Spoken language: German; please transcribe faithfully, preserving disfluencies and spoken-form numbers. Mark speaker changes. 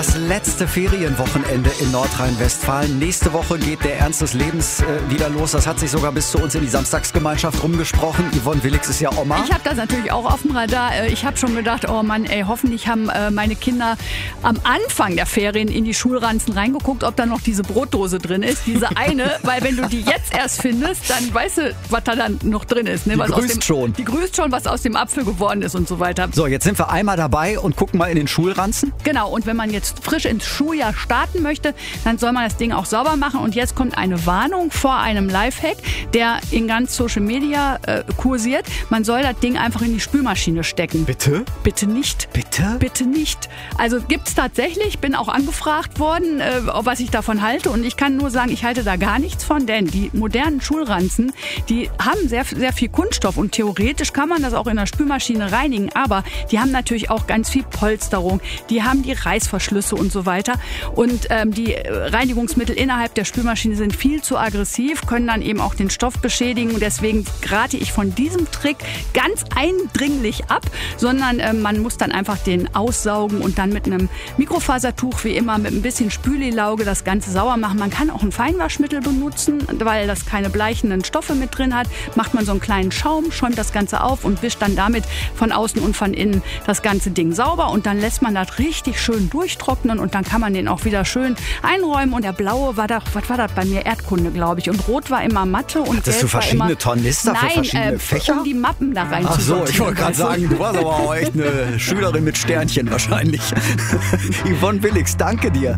Speaker 1: Das letzte Ferienwochenende in Nordrhein-Westfalen. Nächste Woche geht der Ernst des Lebens äh, wieder los. Das hat sich sogar bis zu uns in die Samstagsgemeinschaft rumgesprochen. Yvonne Willigs ist ja Oma.
Speaker 2: Ich habe das natürlich auch auf dem Radar. Ich habe schon gedacht, oh Mann, ey, hoffentlich haben äh, meine Kinder am Anfang der Ferien in die Schulranzen reingeguckt, ob da noch diese Brotdose drin ist, diese eine. Weil wenn du die jetzt erst findest, dann weißt du, was da dann noch drin ist. Ne?
Speaker 1: Die
Speaker 2: was
Speaker 1: grüßt
Speaker 2: aus dem,
Speaker 1: schon.
Speaker 2: Die grüßt schon, was aus dem Apfel geworden ist und so weiter.
Speaker 1: So, jetzt sind wir einmal dabei und gucken mal in den Schulranzen.
Speaker 2: Genau, und wenn man jetzt frisch ins Schuljahr starten möchte, dann soll man das Ding auch sauber machen. Und jetzt kommt eine Warnung vor einem Lifehack, der in ganz Social Media äh, kursiert. Man soll das Ding einfach in die Spülmaschine stecken.
Speaker 1: Bitte?
Speaker 2: Bitte nicht.
Speaker 1: Bitte?
Speaker 2: Bitte nicht. Also gibt's tatsächlich, bin auch angefragt worden, äh, was ich davon halte. Und ich kann nur sagen, ich halte da gar nichts von, denn die modernen Schulranzen, die haben sehr, sehr viel Kunststoff und theoretisch kann man das auch in der Spülmaschine reinigen. Aber die haben natürlich auch ganz viel Polsterung. Die haben die Reißverschlüsse und so weiter. Und ähm, die Reinigungsmittel innerhalb der Spülmaschine sind viel zu aggressiv, können dann eben auch den Stoff beschädigen. Und deswegen rate ich von diesem Trick ganz eindringlich ab, sondern äh, man muss dann einfach den aussaugen und dann mit einem Mikrofasertuch, wie immer, mit ein bisschen Spülilauge das Ganze sauer machen. Man kann auch ein Feinwaschmittel benutzen, weil das keine bleichenden Stoffe mit drin hat. Macht man so einen kleinen Schaum, schäumt das Ganze auf und wischt dann damit von außen und von innen das ganze Ding sauber. Und dann lässt man das richtig schön durchtrocknen und dann kann man den auch wieder schön einräumen. Und der blaue war da, was war das bei mir? Erdkunde, glaube ich. Und rot war immer Mathe und
Speaker 1: Hattest
Speaker 2: gelb
Speaker 1: du verschiedene
Speaker 2: war immer,
Speaker 1: Tornister
Speaker 2: nein,
Speaker 1: für verschiedene
Speaker 2: äh,
Speaker 1: Fächer?
Speaker 2: um die Mappen da rein
Speaker 1: Ach
Speaker 2: zu
Speaker 1: so,
Speaker 2: sortieren.
Speaker 1: ich wollte gerade sagen, du warst aber auch echt eine Schülerin mit Sternchen wahrscheinlich. Yvonne Willigs, danke dir.